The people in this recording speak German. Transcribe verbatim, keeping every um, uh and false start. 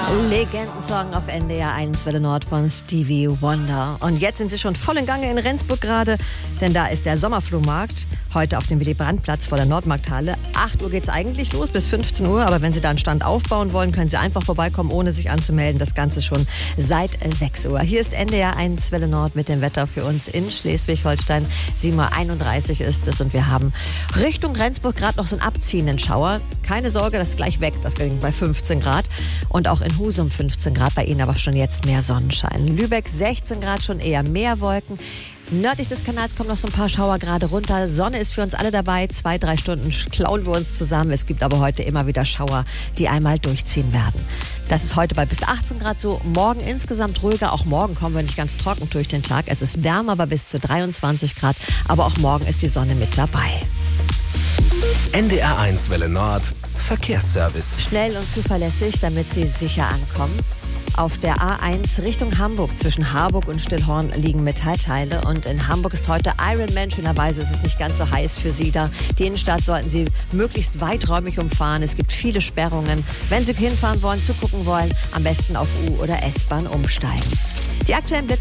Legendensong auf N D R eins Welle Nord von Stevie Wonder. Und jetzt sind sie schon voll in Gange in Rendsburg gerade, denn da ist der Sommerflohmarkt heute auf dem Willy-Brandt-Platz vor der Nordmarkthalle. acht Uhr geht's eigentlich los, bis fünfzehn Uhr, aber wenn Sie da einen Stand aufbauen wollen, können Sie einfach vorbeikommen, ohne sich anzumelden. Das Ganze schon seit sechs Uhr. Hier ist N D R eins Welle Nord mit dem Wetter für uns in Schleswig-Holstein. sieben Uhr einunddreißig ist es und wir haben Richtung Rendsburg gerade noch so einen abziehenden Schauer. Keine Sorge, das ist gleich weg, das ging bei fünfzehn Grad. Und auch in Husum fünfzehn Grad, bei Ihnen aber schon jetzt mehr Sonnenschein. Lübeck sechzehn Grad, schon eher mehr Wolken. Nördlich des Kanals kommen noch so ein paar Schauer gerade runter. Sonne ist für uns alle dabei. Zwei, drei Stunden klauen wir uns zusammen. Es gibt aber heute immer wieder Schauer, die einmal durchziehen werden. Das ist heute bei bis achtzehn Grad so. Morgen insgesamt ruhiger. Auch morgen kommen wir nicht ganz trocken durch den Tag. Es ist wärmer, aber bis zu dreiundzwanzig Grad. Aber auch morgen ist die Sonne mit dabei. N D R eins Welle Nord Verkehrsservice. Schnell und zuverlässig, damit Sie sicher ankommen. Auf der A eins Richtung Hamburg zwischen Harburg und Stillhorn liegen Metallteile und in Hamburg ist heute Ironman. Schönerweise ist es nicht ganz so heiß für Sie da. Die Innenstadt sollten Sie möglichst weiträumig umfahren. Es gibt viele Sperrungen. Wenn Sie hinfahren wollen, zugucken wollen, am besten auf U- oder S-Bahn umsteigen. Die aktuellen Blitz